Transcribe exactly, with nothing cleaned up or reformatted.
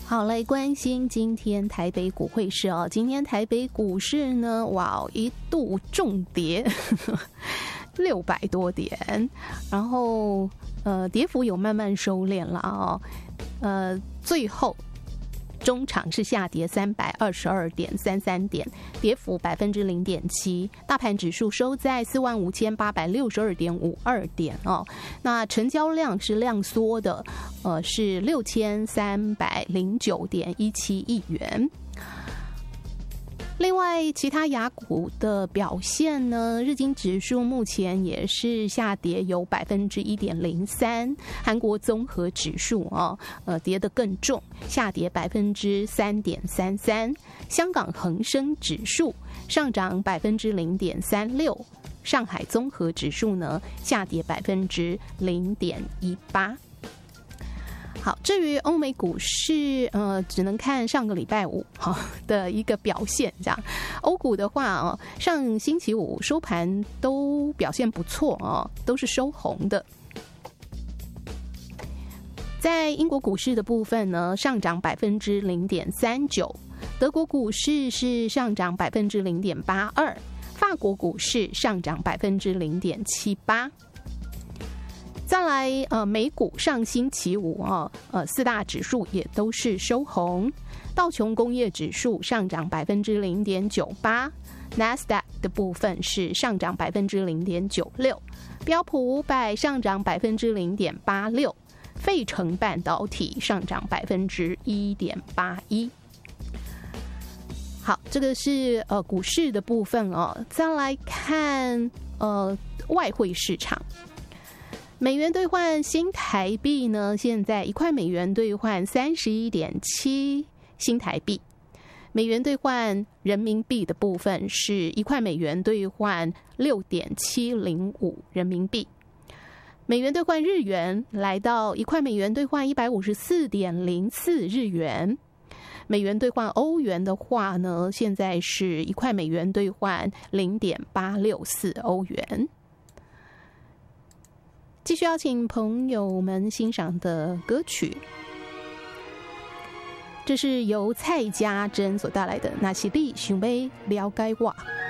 好，来关心今天台北股汇市哦。今天台北股市呢，哇，一度重跌六百多点，然后呃，跌幅有慢慢收敛了哦。呃，最后中场是下跌三百二十二点三三点，跌幅百分之零点七。大盘指数收在四万五千八百六十二点五二点哦。那成交量是量缩的，呃，是六千三百零九点一七亿元。另外，其他亚股的表现呢？日经指数目前也是下跌有百分之一点零三，韩国综合指数哦，呃，跌得更重，下跌百分之三点三三。香港恒生指数上涨百分之零点三六，上海综合指数呢下跌百分之零点一八。好，至于欧美股市，呃，只能看上个礼拜五哈的一个表现。这样，欧股的话哦，上星期五收盘都表现不错哦，都是收红的。在英国股市的部分呢，上涨百分之零点三九，德国股市是上涨百分之零点八二，法国股市上涨百分之零点七八。再来，呃，美股上星期五啊，呃，四大指数也都是收红。道琼工业指数上涨百分之零点九八 ，NASDAQ 的部分是上涨百分之零点九六，标普五百上涨百分之零点八六，费城半导体上涨百分之一点八一。好，这个是呃股市的部分哦。再来看呃外汇市场。美元兑换新台币呢，现在一块美元兑换三十一点七新台币。美元兑换人民币的部分是一块美元兑换六点七零五人民币。美元兑换日元来到一块美元兑换一百五十四点零四日元。美元兑换欧元的话呢，现在是一块美元兑换零点八六四欧元。继续邀请朋友们欣赏的歌曲，这是由蔡家珍所带来的《那是你想要了解我》。